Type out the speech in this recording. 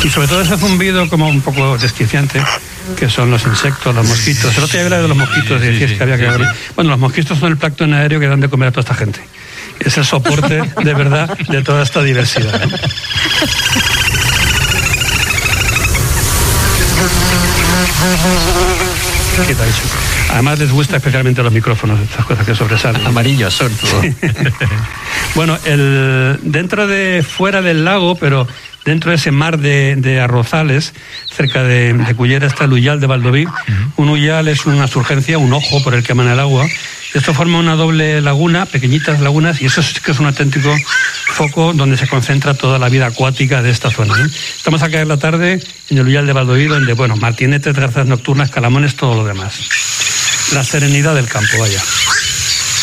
Y sobre todo ese zumbido como un poco desquiciante, que son los insectos, los mosquitos. El otro día hablaba de los mosquitos y decías que había que abrir. Bueno, los mosquitos son el plancton aéreo que dan de comer a toda esta gente. Es el soporte, de verdad, de toda esta diversidad, ¿no? ¿Qué tal eso? Además les gusta especialmente los micrófonos, estas cosas que sobresalen. Amarillos son todo. Sí. Bueno, fuera del lago, pero dentro de ese mar de arrozales, cerca de Cullera está el Ullal de Valdoví. Un Ullal es una surgencia, un ojo por el que emana el agua. Esto forma una doble laguna, pequeñitas lagunas, y eso sí que es un auténtico foco donde se concentra toda la vida acuática de esta zona, ¿no? Estamos acá en la tarde en el Ullal de Valdoví, donde, bueno, martinetes, garzas nocturnas, calamones, todo lo demás. La serenidad del campo, vaya.